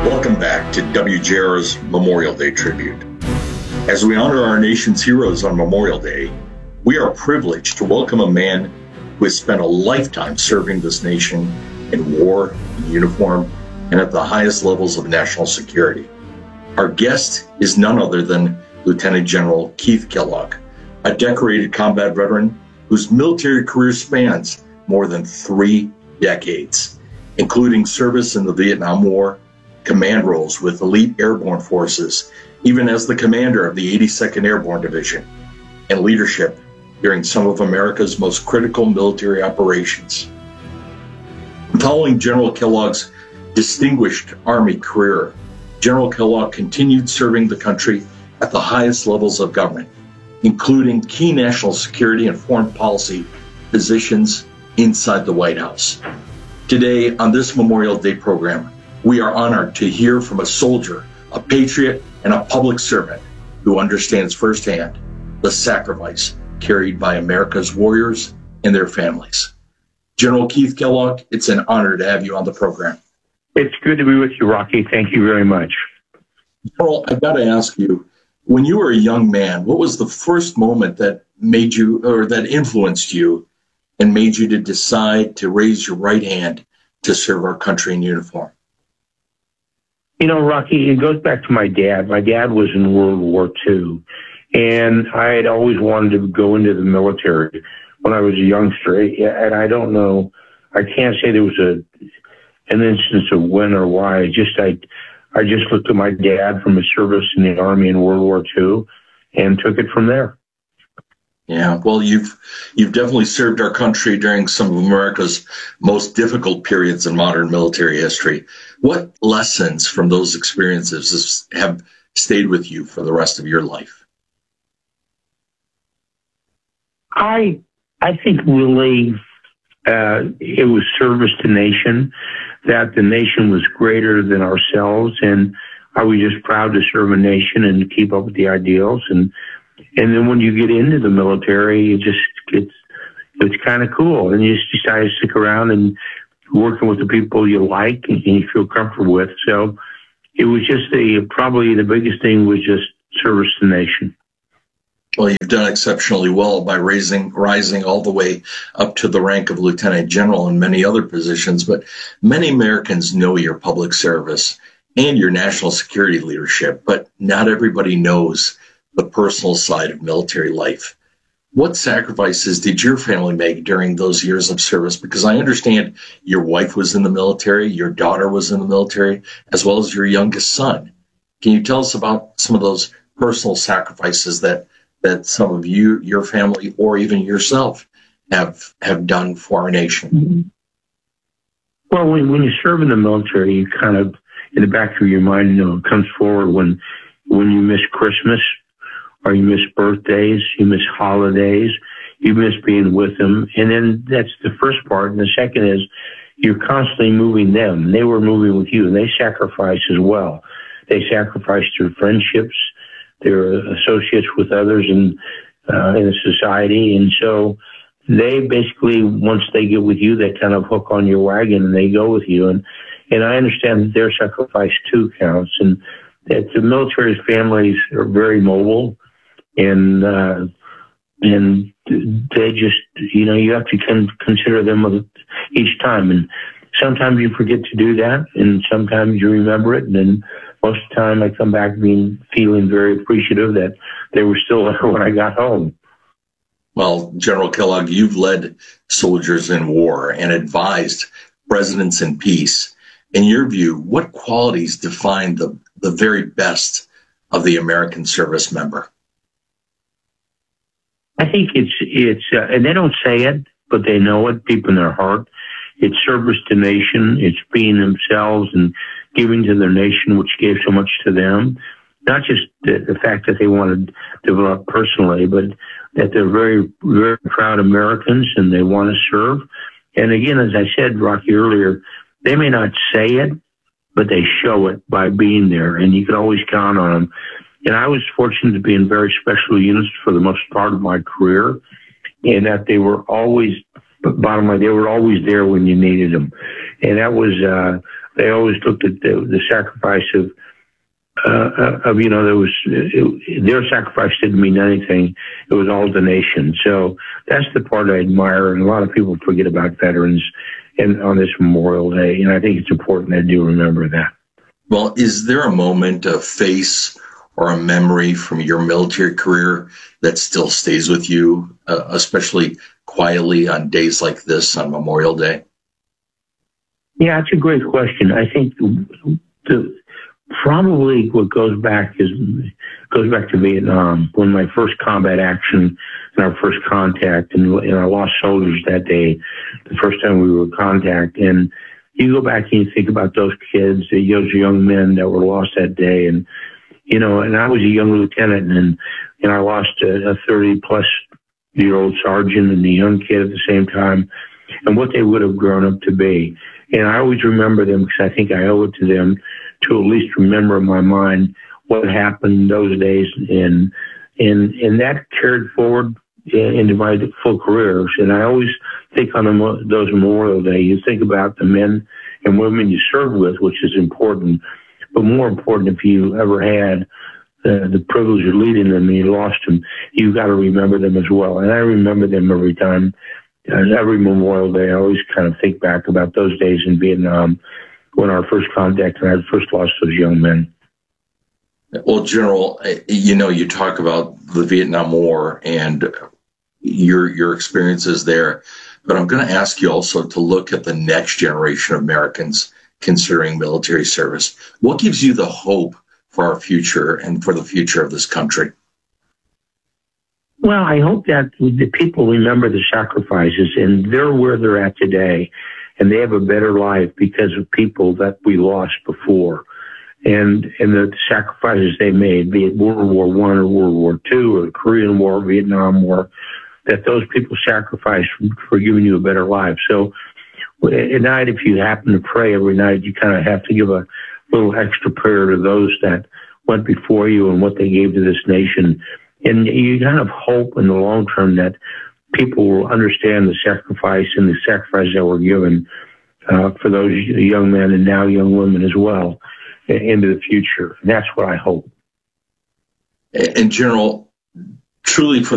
Welcome back to WJR's Memorial Day Tribute. As we honor our nation's heroes on Memorial Day, we are privileged to welcome a man who has spent a lifetime serving this nation in war, in uniform, and at the highest levels of national security. Our guest is none other than Lieutenant General Keith Kellogg, a decorated combat veteran whose military career spans more than 3 decades, including service in the Vietnam War, command roles with elite airborne forces, even as the commander of the 82nd Airborne Division, and leadership during some of America's most critical military operations. Following General Kellogg's distinguished Army career, General Kellogg continued serving the country at the highest levels of government, including key national security and foreign policy positions inside the White House. Today, on this Memorial Day program, we are honored to hear from a soldier, a patriot, and a public servant who understands firsthand the sacrifice carried by America's warriors and their families. General Keith Kellogg, it's an honor to have you on the program. It's good to be with you, Rocky. Thank you very much. General, I've got to ask you, when you were a young man, what was the first moment that made you, or that influenced you and made you to decide to raise your right hand to serve our country in uniform? You know, Rocky, it goes back to my dad. My dad was in World War II, and I had always wanted to go into the military when I was a youngster. And I don't know, I can't say there was an instance of when or why. I just looked at my dad from his service in the Army in World War II and took it from there. Yeah, well, you've definitely served our country during some of America's most difficult periods in modern military history. What lessons from those experiences have stayed with you for the rest of your life? I think really it was service to nation, that the nation was greater than ourselves, and I was just proud to serve a nation and keep up with the ideals. And then when you get into the military, it's kind of cool. And you just decide to stick around and working with the people you like and you feel comfortable with. So it was just probably the biggest thing was just service to the nation. Well, you've done exceptionally well by rising all the way up to the rank of Lieutenant General and many other positions. But many Americans know your public service and your national security leadership, but not everybody knows the personal side of military life. What sacrifices did your family make during those years of service? Because I understand your wife was in the military, your daughter was in the military, as well as your youngest son. Can you tell us about some of those personal sacrifices that some of you, your family, or even yourself have done for our nation? Mm-hmm. Well, when you serve in the military, you kind of, in the back of your mind, it comes forward when you miss Christmas, or you miss birthdays, you miss holidays, you miss being with them. And then that's the first part. And the second is you're constantly moving them. They were moving with you, and they sacrifice as well. They sacrificed their friendships, their associates with others in the society. And so they basically, once they get with you, they kind of hook on your wagon and they go with you. And I understand that their sacrifice too counts, and that the military families are very mobile. And they just, you have to consider them each time. And sometimes you forget to do that, and sometimes you remember it. And then most of the time I come back feeling very appreciative that they were still there when I got home. Well, General Kellogg, you've led soldiers in war and advised presidents in peace. In your view, what qualities define the very best of the American service member? I think it's and they don't say it, but they know it deep in their heart. It's service to nation. It's being themselves and giving to their nation, which gave so much to them. Not just the fact that they want to develop personally, but that they're very, very proud Americans and they want to serve. And again, as I said, Rocky, earlier, they may not say it, but they show it by being there, and you can always count on them. And I was fortunate to be in very special units for the most part of my career, and that they were always, bottom line, they were always there when you needed them. And that was, they always looked at the sacrifice of their sacrifice didn't mean anything. It was all the nation. So that's the part I admire, and a lot of people forget about veterans and on this Memorial Day, and I think it's important they do remember that. Well, is there a moment, a face, or a memory from your military career that still stays with you, especially quietly on days like this on Memorial Day? Yeah, it's a great question. I think probably what goes back to Vietnam, when my first combat action and our first contact, and I lost soldiers that day, the first time we were in contact. And you go back and you think about those kids, those young men that were lost that day, and and I was a young lieutenant, and I lost a 30-plus-year-old sergeant and a young kid at the same time, and what they would have grown up to be. And I always remember them because I think I owe it to them to at least remember in my mind what happened those days, and that carried forward into my full career. And I always think on those Memorial Day, you think about the men and women you served with, which is important, but more important, if you ever had the privilege of leading them and you lost them, you've got to remember them as well. And I remember them every time. Every Memorial Day, I always kind of think back about those days in Vietnam when our first contact and I first lost those young men. Well, General, you talk about the Vietnam War and your experiences there, but I'm going to ask you also to look at the next generation of Americans considering military service. What gives you the hope for our future and for the future of this country? Well, I hope that the people remember the sacrifices, and they're where they're at today, and they have a better life because of people that we lost before, and the sacrifices they made, be it World War I or World War II or the Korean War, Vietnam War, that those people sacrificed for giving you a better life. So at night, if you happen to pray every night, you kind of have to give a little extra prayer to those that went before you and what they gave to this nation. And you kind of hope in the long term that people will understand the sacrifice and the sacrifice that were given for those young men and now young women as well into the future. And that's what I hope. And General, truly, from